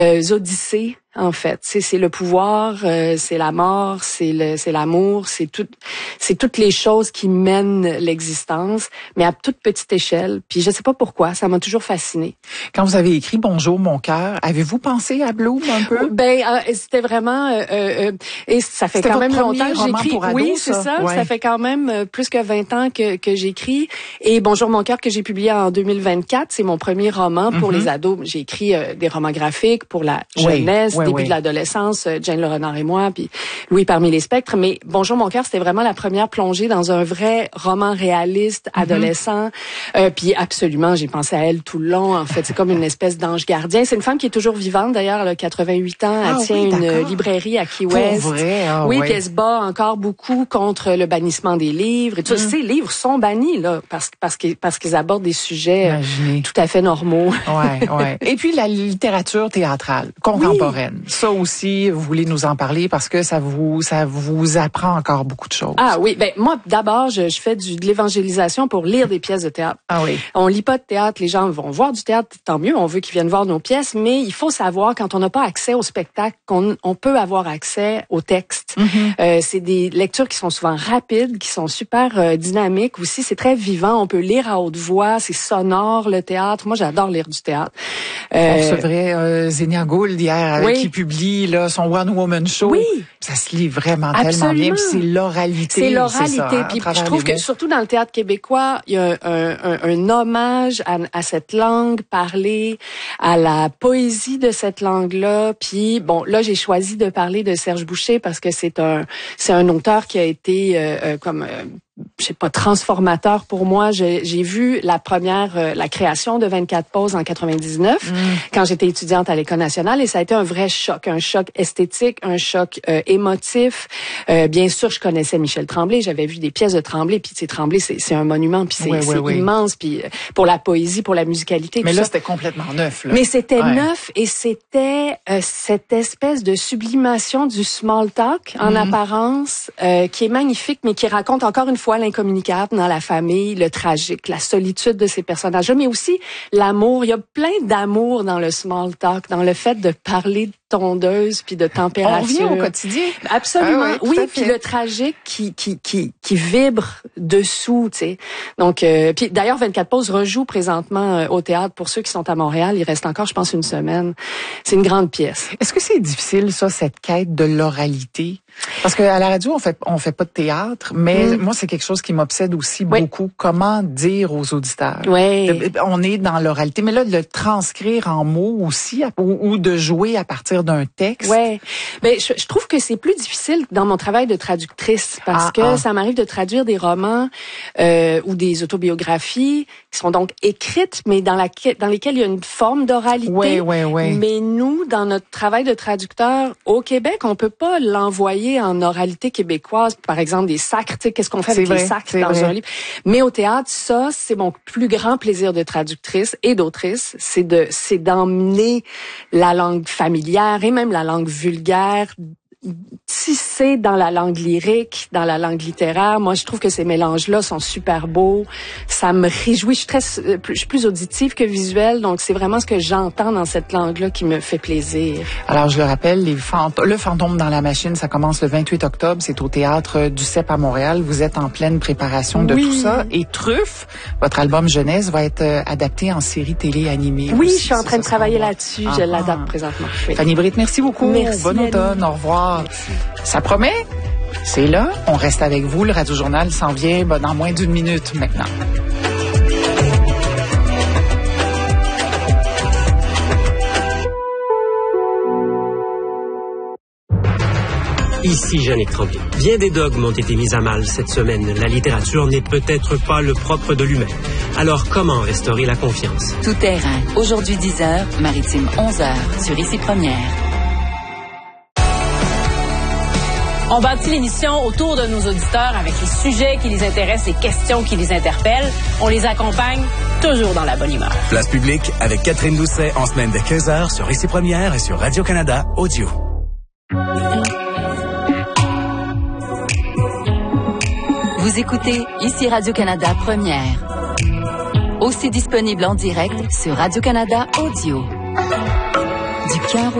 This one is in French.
odyssées. En fait, c'est le pouvoir, c'est la mort, c'est l'amour, c'est toutes les choses qui mènent l'existence, mais à toute petite échelle. Puis je sais pas pourquoi, ça m'a toujours fascinée. Quand vous avez écrit Bonjour mon cœur, avez-vous pensé à Bloom un peu? C'était vraiment et ça fait quand même longtemps que j'écris. Oui, c'est ça. Ouais. Ça fait quand même plus que 20 ans que j'écris. Et Bonjour mon cœur que j'ai publié en 2024, c'est mon premier roman pour les ados. J'ai écrit des romans graphiques pour la jeunesse. Début de l'adolescence, Jane Le Renard et moi, puis Louis parmi les spectres. Mais Bonjour mon cœur, c'était vraiment la première plongée dans un vrai roman réaliste, adolescent. Puis absolument, j'ai pensé à elle tout le long. En fait, c'est comme une espèce d'ange gardien. C'est une femme qui est toujours vivante, d'ailleurs, elle a 88 ans. Elle tient une librairie à Key West. Pour vrai? Puis elle se bat encore beaucoup contre le bannissement des livres. Et tout. Ces livres sont bannis, là, parce qu'ils abordent des sujets tout à fait normaux. Ouais. Et puis la littérature théâtrale, contemporaine. Oui. Ça aussi, vous voulez nous en parler parce que ça vous apprend encore beaucoup de choses. Ah oui, moi d'abord, je fais de l'évangélisation pour lire des pièces de théâtre. Ah oui. On lit pas de théâtre, les gens vont voir du théâtre, tant mieux, on veut qu'ils viennent voir nos pièces, mais il faut savoir quand on n'a pas accès au spectacle qu'on peut avoir accès au texte. C'est des lectures qui sont souvent rapides, qui sont super dynamiques aussi, c'est très vivant, on peut lire à haute voix, c'est sonore le théâtre. Moi, j'adore lire du théâtre. On recevrait Zénia Gould hier qui publie là son One Woman Show. Oui. Ça se lit vraiment tellement bien. Puis c'est l'oralité. C'est l'oralité. Puis je trouve que surtout dans le théâtre québécois, il y a un hommage à cette langue parlée, à la poésie de cette langue-là. Puis bon, là j'ai choisi de parler de Serge Boucher parce que c'est un auteur qui a été je sais pas, transformateur pour moi. J'ai vu la création de 24 pauses en 99 quand j'étais étudiante à l'École nationale et ça a été un vrai choc, un choc esthétique, un choc émotif. Bien sûr, je connaissais Michel Tremblay, j'avais vu des pièces de Tremblay, puis Tremblay c'est un monument, puis c'est immense, puis pour la poésie, pour la musicalité. Mais là c'était complètement neuf. Là. Mais c'était neuf et c'était cette espèce de sublimation du small talk en apparence qui est magnifique, mais qui raconte encore une fois l'incommunicable dans la famille, le tragique, la solitude de ces personnages-là, mais aussi l'amour. Il y a plein d'amour dans le small talk, dans le fait de parler de tondeuse puis de température. On revient au quotidien. Absolument. Oui, puis le tragique qui vibre dessous, tu sais. Donc puis d'ailleurs 24 pauses rejoue présentement au théâtre pour ceux qui sont à Montréal, il reste encore je pense une semaine. C'est une grande pièce. Est-ce que c'est difficile ça cette quête de l'oralité? Parce que à la radio on fait pas de théâtre, mais moi c'est quelque chose qui m'obsède aussi beaucoup. Comment dire aux auditeurs? On est dans l'oralité, mais là de le transcrire en mots aussi ou de jouer à partir d'un texte. Je trouve que c'est plus difficile dans mon travail de traductrice parce que ça m'arrive de traduire des romans ou des autobiographies qui sont donc écrites, mais dans lesquelles il y a une forme d'oralité. Mais nous, dans notre travail de traducteur au Québec, on peut pas l'envoyer en oralité québécoise, par exemple des sacres, tu sais, qu'est-ce qu'on fait avec les sacres dans un livre. Mais au théâtre, ça, c'est mon plus grand plaisir de traductrice et d'autrice, c'est d'emmener la langue familière et même la langue vulgaire, tissé dans la langue lyrique, dans la langue littéraire. Moi, je trouve que ces mélanges-là sont super beaux. Ça me réjouit. Je suis plus auditive que visuelle, donc c'est vraiment ce que j'entends dans cette langue-là qui me fait plaisir. Alors, je le rappelle, le fantôme dans la machine, ça commence le 28 octobre. C'est au théâtre du CEP à Montréal. Vous êtes en pleine préparation de tout ça. Et Truffe, votre album jeunesse, va être adapté en série télé animée. Oui, je suis en train de travailler là-dessus. Je l'adapte présentement. Fanny Britt, merci beaucoup. Merci. Bon automne. Au revoir. Merci. Ça promet? C'est là. On reste avec vous. Le Radio Journal s'en vient dans moins d'une minute maintenant. Ici Jannick Tremblay. Bien des dogmes ont été mis à mal cette semaine. La littérature n'est peut-être pas le propre de l'humain. Alors, comment restaurer la confiance? Tout terrain. Aujourd'hui 10h, Maritime 11h, sur Ici Première. On bâtit l'émission autour de nos auditeurs avec les sujets qui les intéressent, les questions qui les interpellent. On les accompagne toujours dans la bonne humeur. Place publique avec Catherine Doucet en semaine de 15h sur Ici Première et sur Radio-Canada Audio. Vous écoutez Ici Radio-Canada Première. Aussi disponible en direct sur Radio-Canada Audio. Du cœur